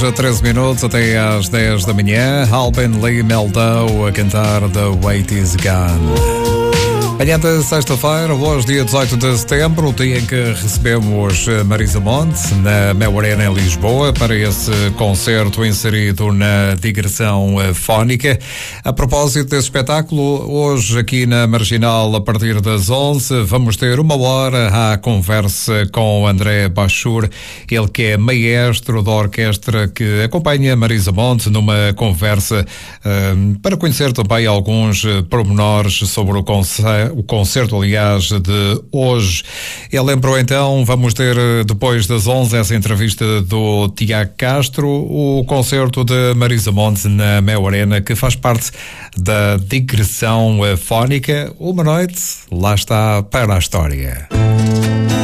A 13 minutos até às 10 da manhã, Alban Lee Meldau a cantar The Wait Is Gone. Manhã de sexta-feira, hoje dia 18 de setembro, o dia em que recebemos Marisa Monte na Mel Arena em Lisboa para esse concerto inserido na digressão fónica. A propósito desse espetáculo, hoje aqui na Marginal, a partir das 11, vamos ter uma hora à conversa com André Bachur, ele que é maestro da orquestra que acompanha Marisa Monte numa conversa para conhecer também alguns pormenores sobre o concerto, aliás, de hoje. Ele lembrou então, vamos ter depois das 11 essa entrevista do Tiago Castro, o concerto de Marisa Monte na Mel Arena, que faz parte da digressão fónica. Uma noite, lá está para a história.